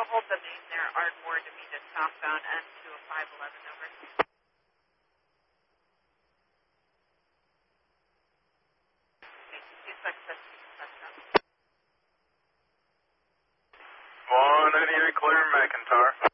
hold the name there, Ardmore, to meet a southbound end to a 511 over. Success. 188 clear McIntyre.